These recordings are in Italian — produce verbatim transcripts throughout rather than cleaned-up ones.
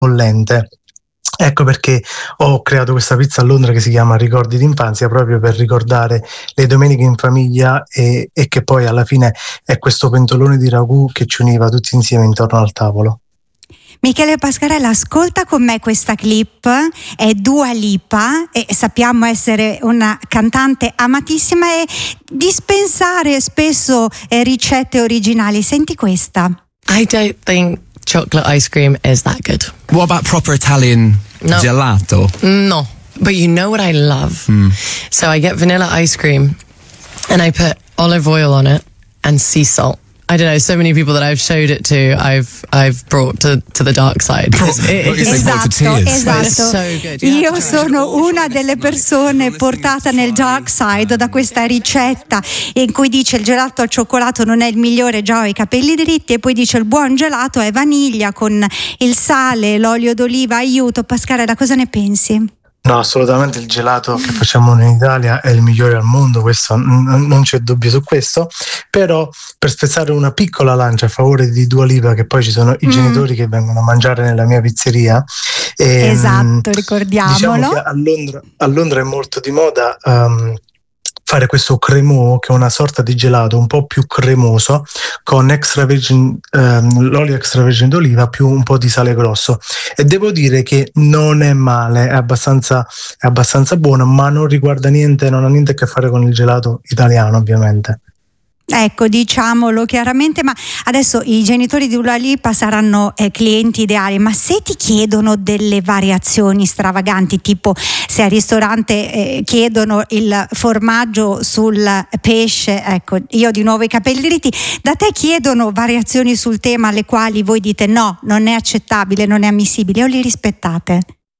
bollente. Ecco perché ho creato questa pizza a Londra che si chiama Ricordi d'infanzia, proprio per ricordare le domeniche in famiglia e, e che poi alla fine è questo pentolone di ragù che ci univa tutti insieme intorno al tavolo. Michele Pascarella, ascolta con me questa clip, è Dua Lipa e sappiamo essere una cantante amatissima e dispensare spesso eh, ricette originali. Senti questa. I don't think chocolate ice cream is that good. What about proper Italian No. gelato? No, but you know what I love? Mm. So I get vanilla ice cream and I put olive oil on it and sea salt. I don't know, so many people that I've showed it to, I've I've brought to, to the dark side. Brought- It- it- It's like brought to Esatto, tears. esatto. It's so good. You Io have to try it. sono una delle persone portata nel dark side da questa ricetta in cui dice il gelato al cioccolato non è il migliore, già ho i capelli dritti, e poi dice il buon gelato è vaniglia con il sale, l'olio d'oliva. Aiuto, Pascarella, cosa ne pensi? No, assolutamente il gelato che facciamo in Italia è il migliore al mondo, questo n- non c'è dubbio su questo, però per spezzare una piccola lancia a favore di Dua Lipa, che poi ci sono i Mm. genitori che vengono a mangiare nella mia pizzeria. ehm, Esatto, ricordiamolo. Diciamo che a Londra, a Londra è molto di moda ehm, fare questo cremeux, che è una sorta di gelato un po' più cremoso con extra virgin, ehm, l'olio extravergine d'oliva più un po' di sale grosso, e devo dire che non è male, è abbastanza, è abbastanza buono, ma non riguarda niente, non ha niente a che fare con il gelato italiano, ovviamente. Ecco, diciamolo chiaramente, ma adesso i genitori di Dua Lipa saranno eh, clienti ideali, ma se ti chiedono delle variazioni stravaganti, tipo se al ristorante eh, chiedono il formaggio sul pesce, ecco, io ho di nuovo i capelli dritti, da te chiedono variazioni sul tema alle quali voi dite no, non è accettabile, non è ammissibile, o li rispettate?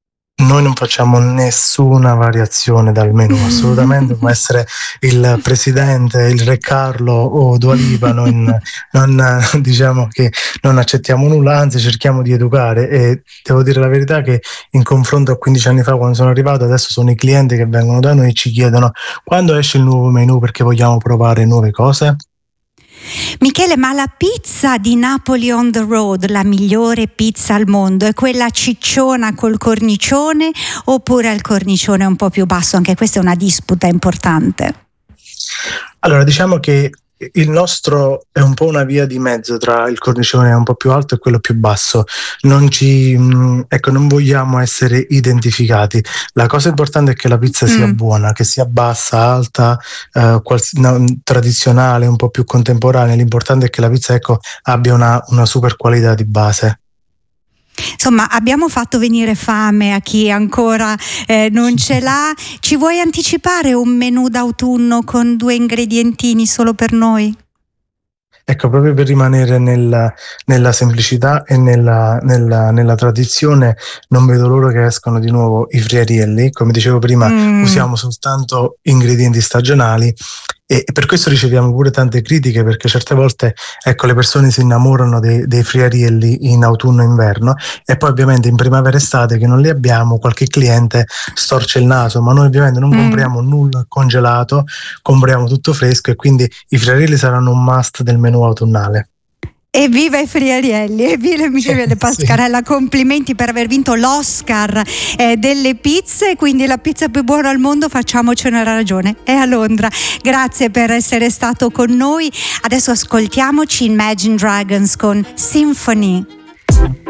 Noi non facciamo nessuna variazione dal menù, assolutamente, può essere il presidente, il re Carlo o Dua Lipa, non, non, diciamo che non accettiamo nulla, anzi cerchiamo di educare, e devo dire la verità che in confronto a quindici anni fa, quando sono arrivato, adesso sono i clienti che vengono da noi e ci chiedono quando esce il nuovo menù perché vogliamo provare nuove cose. Michele, ma la pizza di Napoli on the road, la migliore pizza al mondo, è quella cicciona col cornicione oppure il cornicione un po' più basso? Anche questa è una disputa importante. Allora, diciamo che il nostro è un po' una via di mezzo tra il cornicione un po' più alto e quello più basso. Non ci, mh, ecco, non vogliamo essere identificati. La cosa importante è che la pizza sia Mm. buona, che sia bassa, alta, eh, quals- no, tradizionale, un po' più contemporanea. L'importante è che la pizza, ecco, abbia una, una super qualità di base. Insomma, abbiamo fatto venire fame a chi ancora eh, non ce l'ha. Ci vuoi anticipare un menù d'autunno con due ingredientini solo per noi? Ecco, proprio per rimanere nella, nella semplicità e nella, nella, nella tradizione, non vedo l'ora che escono di nuovo i friarielli. Come dicevo prima, Mm. usiamo soltanto ingredienti stagionali, e per questo riceviamo pure tante critiche, perché certe volte, ecco, le persone si innamorano dei, dei friarielli in autunno e inverno, e poi ovviamente in primavera e estate che non li abbiamo, qualche cliente storce il naso, ma noi ovviamente non Mm. compriamo nulla congelato, compriamo tutto fresco, e quindi i friarielli saranno un must del menù autunnale. Evviva i friarielli, evviva Michele Sì, Pascarella, complimenti per aver vinto l'Oscar eh, delle pizze, quindi la pizza più buona al mondo, facciamocene una ragione, è a Londra. Grazie per essere stato con noi, adesso ascoltiamoci Imagine Dragons con Symphony.